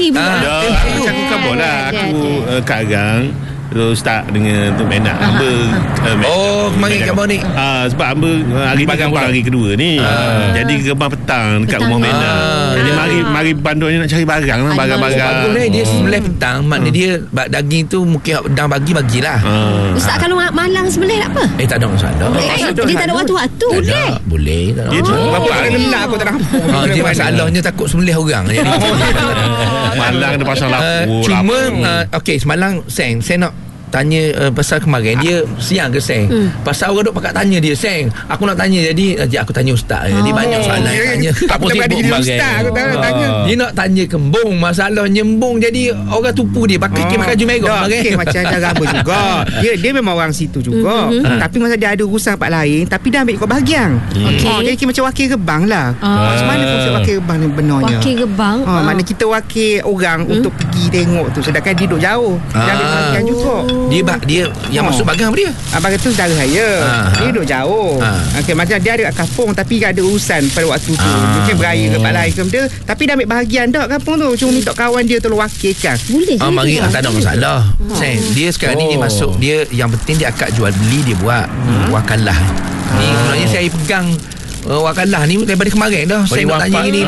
hari pula. Aku cakap kabur lah. Aku Kak Gang terus start dengan tu Menak Amba. Kemarin kat bawah ni. Sebab Amba hari ni pun hari kedua ni. Jadi gerbang petang dekat rumah Menak. Jadi mari bandar ni nak cari barang lah, barang-barang. Bagus dia sembelih petang. Maknanya dia daging tu mungkin dah bagilah. Ustaz kalau malang sembelih tak apa? Tak ada masalah. Dia tak ada waktu-waktu. Boleh. Dia Bapak kena aku tak nampak. Dia masalahnya takut sembelih orang. Malang ada pasal lapur. Cuma semalang saya nak tanya pasal kemarin dia siang ke Seng pasal orang duk pakat tanya dia Seng aku nak tanya jadi aku tanya ustaz jadi banyak soalan tanya aku tak berada jadi ustaz aku tak tanya dia nak tanya kembung masalah nyembung jadi orang tupu dia pakai baju merah kemarin macam cara apa juga dia memang orang situ juga tapi masa dia ada urusan tempat lain tapi dah ambil kau bahagian jadi macam wakil gebang lah macam mana fungsi wakil gebang ni benarnya wakil gebang mana kita wakil orang untuk pergi tengok tu sedangkan dia duduk jauh dia ambil bahagian juga dia yang masuk bagang apa dia? Bagang tu saudara saya. Dia duduk jauh. Macam dia ada kat kampung tapi ada urusan pada waktu tu. Mungkin beraya ke tempat lain ke benda. Tapi dah ambil bahagian dah kampung tu. Cuma minta kawan dia tolong wakilkan. Boleh. Mari tak ada masalah. Dia sekarang ni dia masuk. Dia yang penting dia akad jual beli dia buat. Wakalah. Ni sebenarnya saya pegang wakalah ni daripada kemarin dah. Saya nak tanya ni.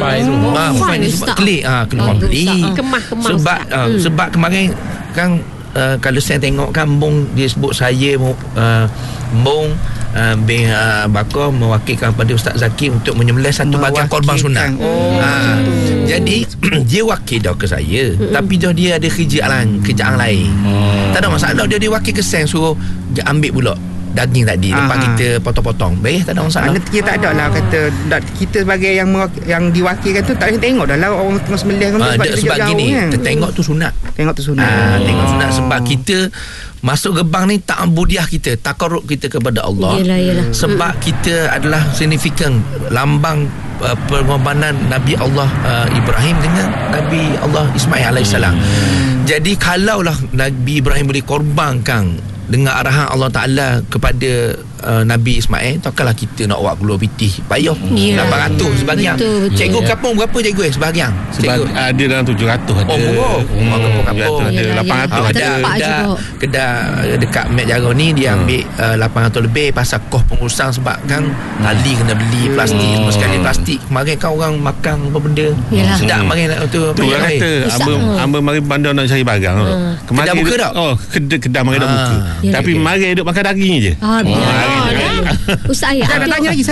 Klik keluar beli. Kemah sebab kemarin kan kalau saya tengok kan Bong dia sebut saya Bong bin Bakar mewakilkan pada Ustaz Zaki untuk menyembelih satu bahagian korban sunat. Jadi dia wakil dah ke saya tapi dah dia ada kerjaan lain. Tak ada masalah dia wakil ke saya suruh dia ambil pula daging tadi lepas kita potong-potong. Baik, tak ada masalah. Kita tak ada lah kata kita sebagai yang diwakilkan tu tak boleh tengok dah lah orang tengah sembelih kan sebab gini kita tengok tu sunat. Tengok Sebab kita masuk gerbang ni tak budiah kita, takarrub kita kepada Allah. Yelah. Sebab kita adalah signifikan lambang pengorbanan Nabi Allah Ibrahim dengan Nabi Allah Ismail alaihissalam. Jadi kalaulah Nabi Ibrahim boleh korbankan dengan arahan Allah Ta'ala kepada Nabi Ismail, takkanlah kita nak buat keluar pitih payah 800 sebahagian. Cikgu kampung berapa cikgu sebahagian? Ada dalam 700 ada. Kampung ada 800 ada. Kedai dekat Mek Jara ni dia ambil 800 lebih pasal kos pengurusan sebab kan tali kena beli plastik semua sekali plastik. Kemarin kan orang makan apa benda sedap kemarin tu orang kata Amba mari bandar nak cari barang. Kedai buka tak? Kedai mari dah buka. Tapi mari duk makan daging je. Ustaz saya nak tanya lagi.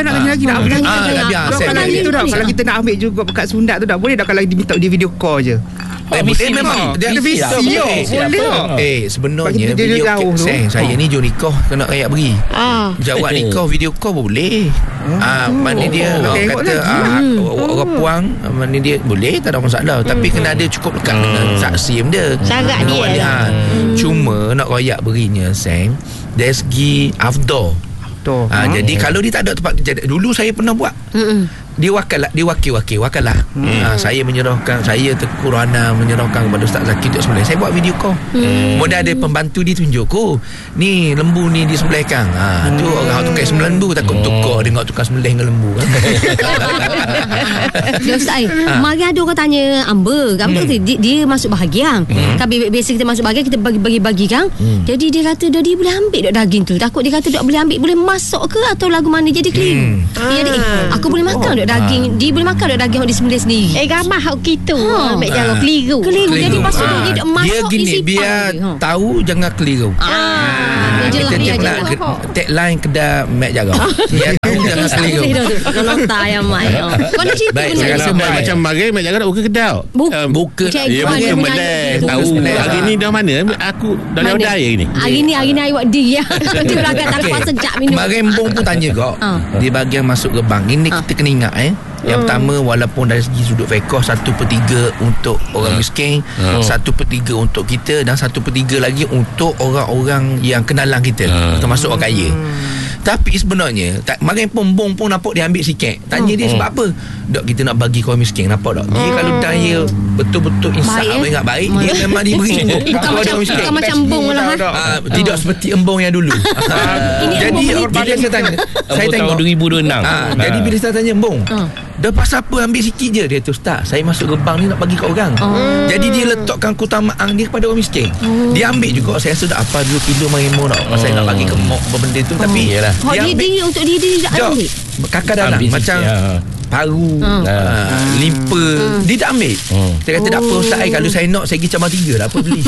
Kalau kita nak ambil juga pekat sunat tu tak boleh dah kalau diminta dia video call je. Memang dia ada video. Boleh. Sebenarnya video saya ni jom nikah kena rakyat beri. Jawab nikah video call boleh. Mana dia kata orang puang mana dia boleh tak ada masalah tapi kena ada cukup lekat dengan saksi benda. Syarat dia. Cuma nak rakyat berinya dari segi afdal. Jadi kalau dia tak ada tempat dulu saya pernah buat. Dia wakalah. Saya menyerahkan, saya Tengku Rana menyerahkan kepada Ustaz Zaki untuk sembelih. Saya buat video call. Kemudian ada pembantu dia tunjuk ni lembu ni disembelihkan. Tu orang tukar sembelih lembu takut tukar dengar tukar sembelih dengan lembu kan. Ustaz, mari ada orang tanya Amba dia masuk bahagian. Kan biasa kita masuk bahagian kita bagi-bagi kan. Jadi dia kata dia boleh ambil daging tu. Takut dia kata boleh ambil boleh masuk ke atau lagu mana jadi keliru. Jadi aku boleh makan daging. Dia boleh makan daging yang disembelih sendiri. Gamah hak kita. Ambil jangan keliru. Jadi pasal dia masuk dia gini biar tahu jangan keliru. Kita tagline kedai Mek Jara. Biar tahu jangan keliru. Kalau tak yang mai. Kau nak cerita benda saya rasa macam mari Mek Jara nak buka kedai. Buka buka Melay. Tahu hari ni dah mana? Aku dah lewat daya ni. Hari ni awak dia. Dia berangkat tanpa sejak minum. Kemarin Bong pun tanya kau. Di bahagian masuk gerbang ini kita kena ingat yang pertama walaupun dari segi sudut fiqh 1/3 untuk orang miskin, 1/3 untuk kita dan 1/3 lagi untuk orang-orang yang kenalan kita termasuk orang kaya. Tapi sebenarnya makin pembong pun nampak dia ambil sikit. Tanya dia sebab apa? Dok, kita nak bagi kaum miskin. Nampak tak? Dia kalau daya betul-betul insaf ingat baik, dia memang diberi. Bukan macam embung lah. Tidak seperti embong yang dulu. Jadi bila saya tanya, saya tengok 2026. jadi bila saya tanya embong, dah pasal apa ambil sikit je? Dia tu, Ustaz, saya masuk gerbang ni nak bagi kat orang. Jadi dia letakkan keutamaan dia kepada orang miskin. Dia ambil juga, saya rasa dah apa 2 kilo marimau tau. Saya nak bagi kemok benda tu. Tapi dia ambil untuk diri tak ambil. Kakak dalam macam paru, limpa, dia tak ambil. Saya kata tak apa Ustaz, kalau saya nak saya pergi cabang 3 dah, apa beli.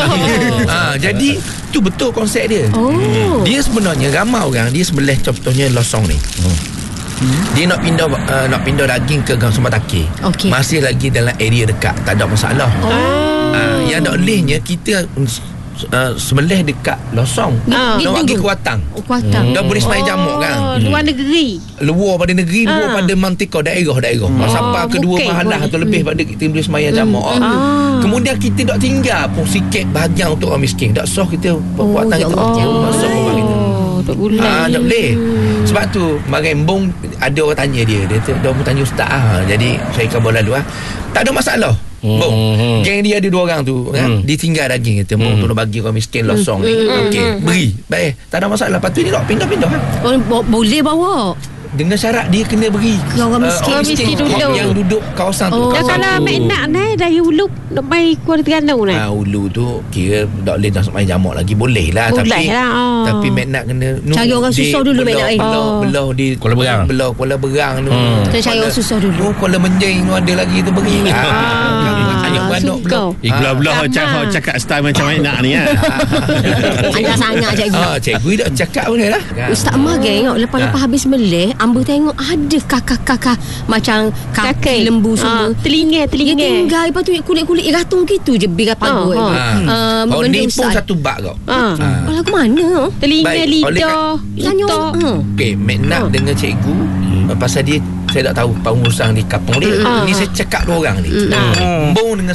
Jadi tu betul konsep dia. Dia sebenarnya ramai orang dia sembelih contohnya losong ni. Dia nak pindah daging ke Gang Sumber Takir. Masih lagi dalam area dekat, tak ada masalah. Yang tak bolehnya kita sembelih dekat losong. Nak bagi kuatang. Dah boleh semai jamuk kan. Luar negeri. Luar pada negeri, luar pada mantikau daerah. Sampai kedua mahalah atau lebih pada kita boleh semai jamuk. Kemudian kita tak tinggal pun sikit bahagian untuk orang miskin. Tak sah kita perbuatan kita. Masuk orang kita. Tak boleh. Sebab tu mari embong, ada orang tanya dia pun tanya Ustaz. Jadi saya kabur lalu tak ada masalah. Geng dia ada 2 orang tu dia tinggal daging kata tu nak bagi orang miskin losong ni. Okey, beri. Baik, tak ada masalah. Lepas tu dia nak pindah-pindah. Boleh bawa dengan syarat dia kena beri orang miskin duduk. yang duduk kawasan tu. Kalau mek nak dari Ulu nak mai Kuala Terengganu ni. Ulu tu kira tak boleh nak main jamak lagi, boleh lah. Tapi mek nak kena cari orang susah dulu mek nak. Belah di Kuala Berang tu. Kena cari orang susah dulu. Kuala Menjeng tu ada lagi tu beri. Anak beranak belah cakap style macam mek nak ni kan. Anda sangat cikgu. Cikgu dah cakap boleh lah. Ustaz Amar tengok lepas habis melih, Amber tengok ada kakak-kakak macam kaki lembu semua. Telinga. Dia tinggal lepas tu kulit-kulit ratung gitu je biar pagut. Ni pun satu bak kau. Alah ke mana? Telinga, lidah, otak. Okey, mek nak dengan cikgu pasal dia saya tak tahu pengurusan di kampung dia. Ni saya cakap 2 orang ni. Embong dengan